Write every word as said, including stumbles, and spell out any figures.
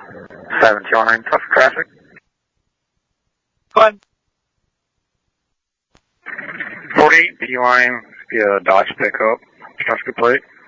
seven two nine, tough traffic. Go ahead. forty-eight, B-line, via Dodge pickup, traffic plate.